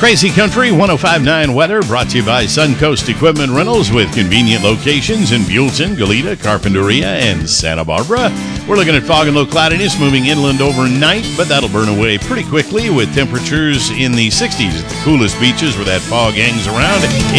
Crazy Country 105.9 weather brought to you by Suncoast Equipment Rentals with convenient locations in Buellton, Goleta, Carpinteria, and Santa Barbara. We're looking at fog and low cloudiness moving inland overnight, but that'll burn away pretty quickly with temperatures in the 60s at the coolest beaches where that fog hangs around.